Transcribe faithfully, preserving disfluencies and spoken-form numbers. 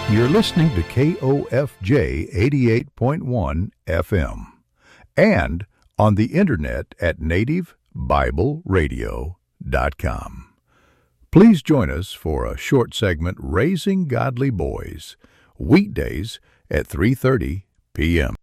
You're listening to K O F J eighty-eight point one F M and on the internet at native bible radio dot com. Please join us for a short segment, Raising Godly Boys, weekdays at three thirty p.m.